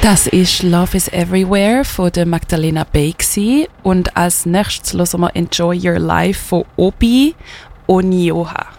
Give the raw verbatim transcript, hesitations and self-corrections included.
Das ist Love is Everywhere von der Magdalena Bay gewesen. Und als nächstes hören wir Enjoy Your Life von Obi Onyoha.